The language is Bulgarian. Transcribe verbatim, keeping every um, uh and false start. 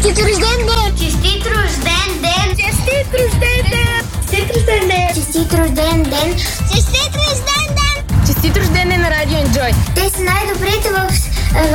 Честит рожден ден! Честит рожден ден! Честит рожден ден! Честит рожден ден! Честит рожден ден! Честит рожден ден! Честит рожден ден на Радио Енджой! Те са най-добрите в